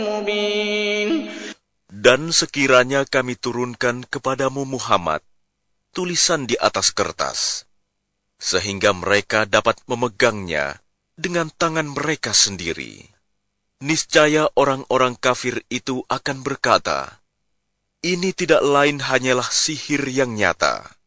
مبين. Dan sekiranya kami turunkan kepadamu Muhammad tulisan di atas kertas, sehingga mereka dapat memegangnya dengan tangan mereka sendiri, niscaya orang-orang kafir itu akan berkata, ini tidak lain hanyalah sihir yang nyata.